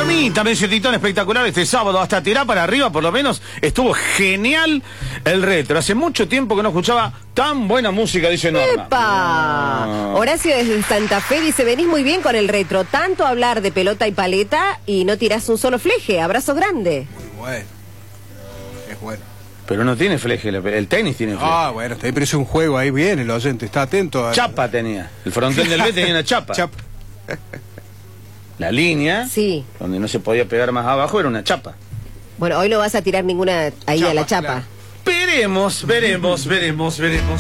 mí también se titó espectacular este sábado, hasta tirar para arriba por lo menos, estuvo genial el retro. Hace mucho tiempo que no escuchaba tan buena música, dice Norma. ¡Epa! No. Horacio desde Santa Fe dice, venís muy bien con el retro, tanto hablar de pelota y paleta y no tirás un solo fleje, abrazo grande. Muy bueno. Es bueno. Pero no tiene fleje, el tenis tiene fleje. Ah, bueno, está ahí, pero es un juego, ahí viene el oyente, está atento. Chapa tenía, el frontal del B tenía una chapa. Chapa. La línea, Sí. donde no se podía pegar más abajo, era una chapa. Bueno, hoy no vas a tirar ninguna ahí a la chapa. Claro. Veremos.